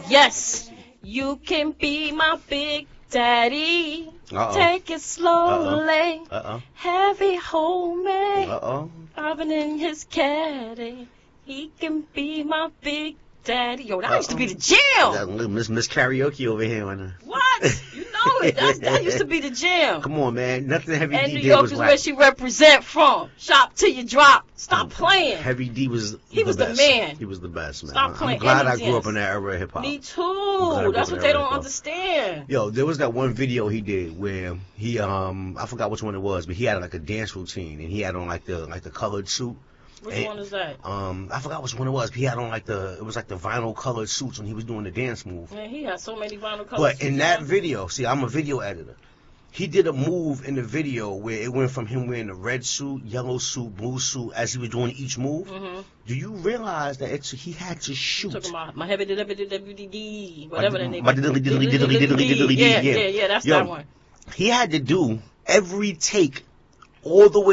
Yes, you can be my big daddy. Take it slowly. Heavy homemade. Robin in his caddy. He can be my big daddy. Yo, that used to be the jam. Miss Karaoke over here. What? You know it. That used to be the jam. Come on, man. Nothing Heavy and D New did York was is whack. where she represent from. Shop till you drop. Stop playing. Heavy D was He was best. the man. He was the best, man. Stop playing. I'm glad I anything. grew up in that era of hip hop. Me too. That's what they don't understand. Yo, there was that one video he did where he I forgot which one it was, but he had like a dance routine and he had on like the colored suit. Which one is that? I forgot which one it was, but he had on it was like the vinyl colored suits when he was doing the dance move. Man, he had so many vinyl colors. But in that video, see, I'm a video editor. He did a move in the video where it went from him wearing a red suit, yellow suit, blue suit as he was doing each move. Mm-hmm. Do you realize that he had to shoot? Talking about my heavy WWD, whatever that name is. Yeah, that's that one. He had to do every take all the way